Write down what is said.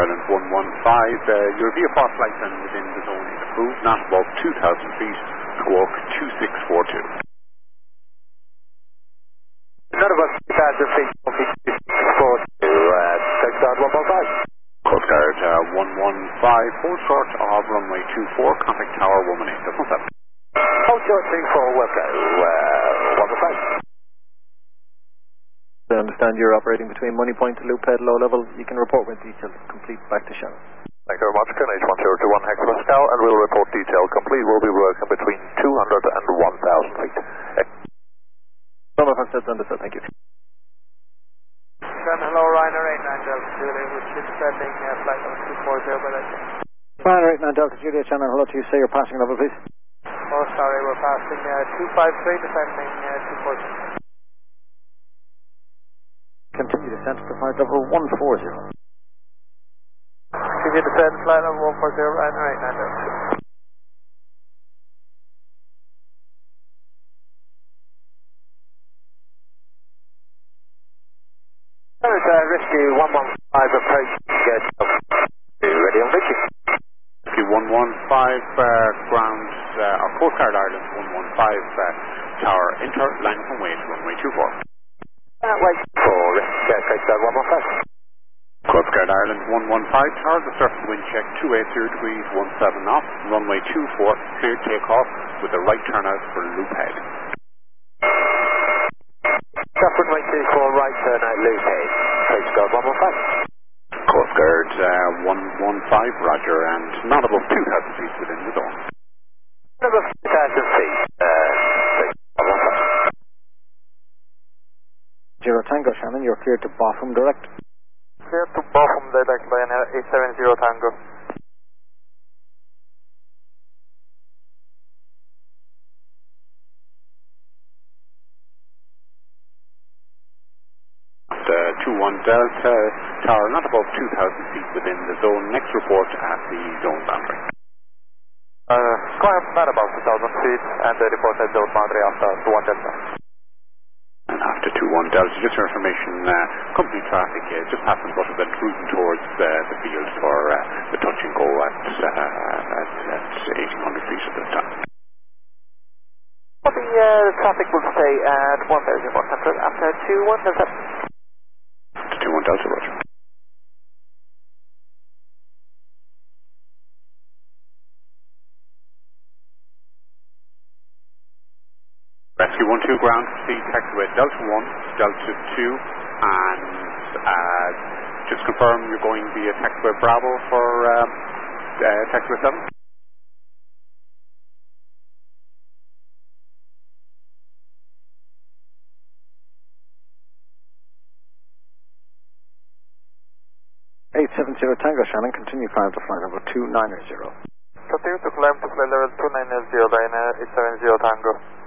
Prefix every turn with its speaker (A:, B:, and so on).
A: Ireland 115. Your VFR flight then within the zone is approved, not above 2,000 feet, squawk 2642.
B: Not above 2,000 feet, 2642, Coast Guard 115.
A: Coast Guard 115, hold short of runway 24, contact tower 118. That's not that.
B: Hold short 24, we'll go 115.
C: I understand you're operating between Money Point and Loophead low level. You can report with details complete back to Shannon.
D: Thank you very much. KNH 1021 hectopascal, and we'll report detail complete. We'll be working between 200 and 1,000 feet.
C: Some of us said understood. Thank you.
E: Hello, Ryanair 89 Delta Juliet, which is sending flight number 240 by that.
C: Ryanair 89 Delta Juliet, Shannon, hello to you. Say your passing level, please.
E: Oh, sorry, we're passing 253, descending 240.
C: Continue descent to flight level 140.
E: Continue descent, flight level 140, Ryanair 89 Delta Juliet.
B: Rescue 115 approach, ready on Vicky.
A: Rescue 115, ground, or Coast Guard Ireland 115, tower enter, line up and wait, runway 24.
B: Wait for Coast Guard 115.
A: Coast Guard Ireland 115, tower, the surface wind check 280 degrees, 17 knots, runway 24, clear takeoff with a right turnout for Loophead.
B: Runway 24, right turnout Loophead. Coast Guard 115.
A: Coast Guard 115, roger, and not above 2,000 feet within the zone.
B: Not above 2,000 feet,
C: Zero Tango, Shannon, you're cleared to Botham direct.
E: Clear to Botham direct, Ryanair 870 Tango.
A: At 21 Delta, tower not above 2,000 feet within the zone. Next report at the zone boundary.
E: Square not above 2,000 feet, and the report at zone boundary after 21 Delta.
A: And after 21 Delta, just for information, company traffic just passing Butterbelt, routing towards the field for the touch and go at 1,800 feet at this time.
E: Well, the traffic will stay at 1,100 after 21 Delta.
A: After 21 Delta, roger. Rescue 12 ground, proceed taxiway Delta 1, Delta 2, and just confirm you're going via taxiway Bravo for taxiway 7.
C: Tango, Shannon, continue climb to flight level 290.
E: Continue to climb to flight level 290, Ryanair 870 Tango.